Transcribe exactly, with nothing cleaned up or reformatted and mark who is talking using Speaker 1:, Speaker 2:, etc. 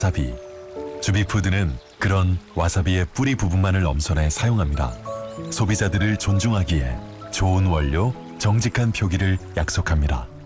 Speaker 1: 와사비. 주비푸드는 그런 와사비의 뿌리 부분만을 엄선해 사용합니다. 소비자들을 존중하기에 좋은 원료, 정직한 표기를 약속합니다.